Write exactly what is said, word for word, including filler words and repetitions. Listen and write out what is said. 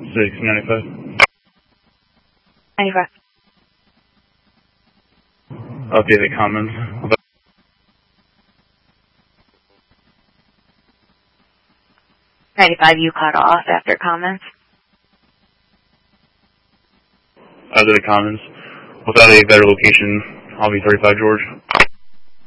six ninety-five. ninety-five. Okay, the comments. ninety-five, you cut off after comments. After the comments. Without a better location, I'll be thirty-five George.